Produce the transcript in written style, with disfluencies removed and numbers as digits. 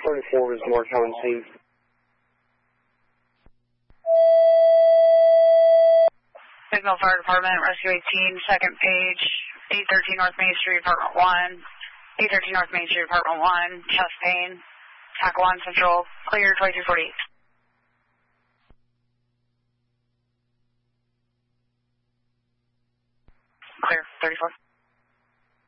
34 was marked on scene. Signal Fire Department, Rescue 18, second page, 813 North Main Street, Apartment 1. 813 North Main Street, Apartment 1, chest pain. TAC 1 Central, clear 2248. Clear, 34.